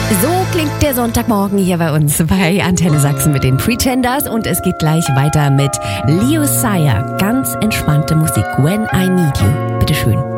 So klingt der Sonntagmorgen hier bei uns bei Antenne Sachsen mit den Pretenders und es geht gleich weiter mit Leo Sayer. Ganz entspannte Musik. When I Need You. Bitteschön.